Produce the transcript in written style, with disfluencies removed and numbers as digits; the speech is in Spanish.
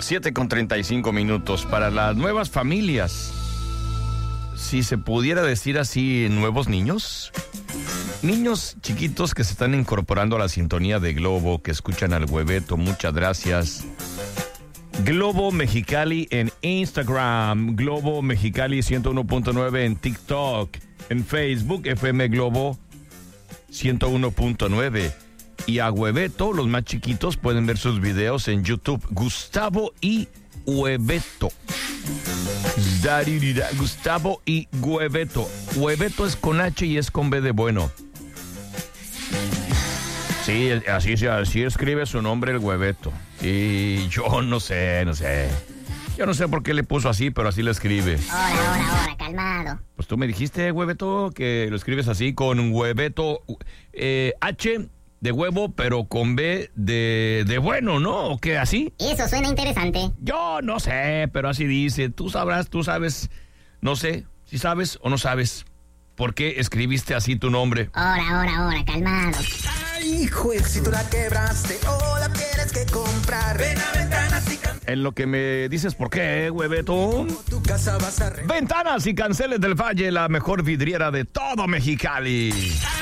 7:35 para las nuevas familias. Si se pudiera decir así, nuevos niños. Niños chiquitos que se están incorporando a la sintonía de Globo, que escuchan al Hueveto. Muchas gracias. Globo Mexicali en Instagram, Globo Mexicali 101.9 en TikTok, en Facebook FM Globo 101.9. Y a Hueveto, los más chiquitos pueden ver sus videos en YouTube. Gustavo y Hueveto. Gustavo y Hueveto. Hueveto es con H y es con B de bueno. Sí, así escribe su nombre el Hueveto. Y yo no sé. Yo no sé por qué le puso así, pero así lo escribe. Ahora, calmado. Pues tú me dijiste, Hueveto, que lo escribes así con Hueveto, H de huevo, pero con B de bueno, ¿no? ¿O qué, así? Eso suena interesante. Yo no sé, pero así dice. Tú sabes, no sé, si sabes o no sabes. ¿Por qué escribiste así tu nombre? Ahora, calmado. Ay, juez, si tú la quebraste o la tienes que comprar. Ven a Ventanas y En lo que me dices por qué, Hueveto. tu casa vas a Ventanas y Canceles del Valle, la mejor vidriera de todo Mexicali.